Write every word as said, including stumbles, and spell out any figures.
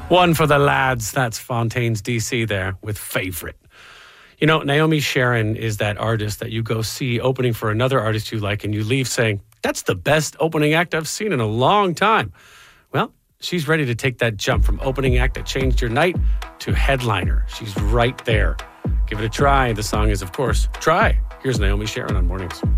One for the lads. That's Fontaine's D C there with Favorite. You know, Naomi Sharon is that artist that you go see opening for another artist you like and you leave saying, that's the best opening act I've seen in a long time. Well, she's ready to take that jump from opening act that changed your night to headliner. She's right there. Give it a try. The song is, of course, Try. Here's Naomi Sharon on Mornings.